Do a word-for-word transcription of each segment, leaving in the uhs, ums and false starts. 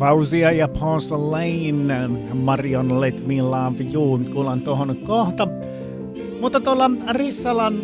Fauzia ja Porcelain, Marion Let Me Love You, kuulan tuohon kohta. Mutta tuolla Rissalan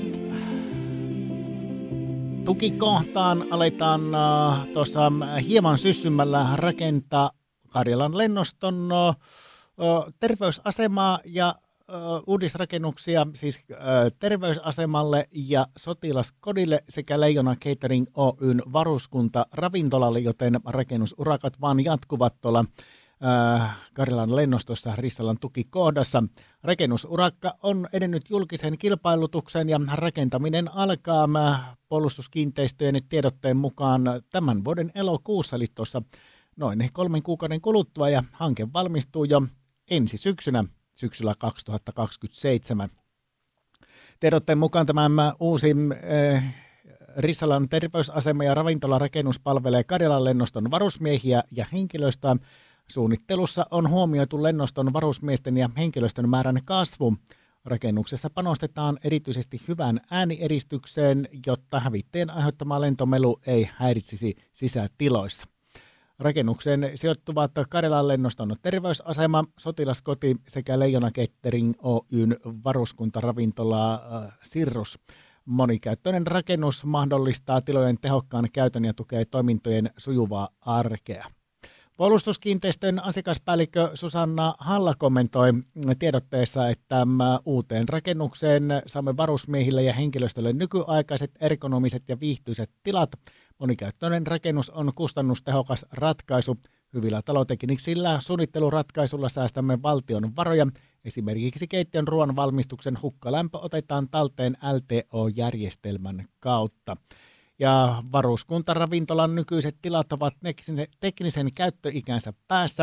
tukikohtaan aletaan uh, tuossa hieman syssymällä rakentaa Karjalan lennoston uh, terveysasemaa ja uh, uudisrakennuksia siis uh, terveysasemalle ja sotilaskodille sekä Leijona Catering Oyn varuskunta ravintolalle, joten rakennusurakat vaan jatkuvat tuolla uh, Karjalan lennostossa Rissalan tukikohdassa. Rakennusurakka on edennyt julkisen kilpailutuksen ja rakentaminen alkaa puolustuskiinteistöjen tiedotteen mukaan tämän vuoden elokuussa, eli tuossa noin kolmen kuukauden kuluttua, ja hanke valmistuu jo ensi syksynä, syksyllä kaksituhattakaksikymmentäseitsemän. Tiedotteen mukaan tämä uusi äh, Rissalan terveysasema ja ravintolarakennus palvelee Karjalan lennoston varusmiehiä ja henkilöstöä. Suunnittelussa on huomioitu lennoston varusmiesten ja henkilöstön määrän kasvu. Rakennuksessa panostetaan erityisesti hyvään äänieristykseen, jotta hävittäjän aiheuttama lentomelu ei häiritsisi sisätiloissa. Rakennukseen sijoittuvat Karjalan lennoston terveysasema, sotilaskoti sekä Leijona Catering Oyn varuskuntaravintola äh, Sirrus. Monikäyttöinen rakennus mahdollistaa tilojen tehokkaan käytön ja tukee toimintojen sujuvaa arkea. Puolustuskiinteistön asiakaspäällikkö Susanna Halla kommentoi tiedotteessa, että uuteen rakennukseen saamme varusmiehille ja henkilöstölle nykyaikaiset, ergonomiset ja viihtyiset tilat. Monikäyttöinen rakennus on kustannustehokas ratkaisu. Hyvillä taloteknisillä suunnitteluratkaisulla säästämme valtion varoja. Esimerkiksi keittiön ruoan valmistuksen hukkalämpö otetaan talteen L T O-järjestelmän kautta. Ja varuskuntaravintolan nykyiset tilat ovat teknisen käyttöikänsä päässä,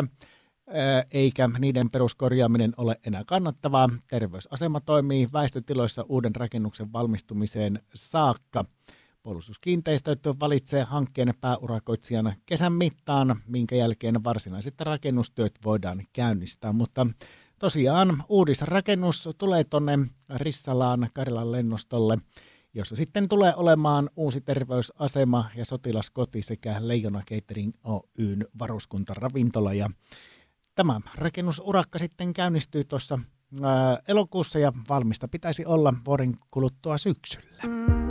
eikä niiden peruskorjaaminen ole enää kannattavaa. Terveysasema toimii väistötiloissa uuden rakennuksen valmistumiseen saakka. Puolustuskiinteistöt valitsee hankkeen pääurakoitsijana kesän mittaan, minkä jälkeen varsinaiset rakennustyöt voidaan käynnistää. Mutta tosiaan uudisrakennus tulee tuonne Rissalaan Karjalan lennostolle, jossa sitten tulee olemaan uusi terveysasema ja sotilaskoti sekä Leijona Catering Oyn varuskuntaravintola. Ja tämä rakennusurakka sitten käynnistyy tuossa elokuussa ja valmista pitäisi olla vuoden kuluttua syksyllä.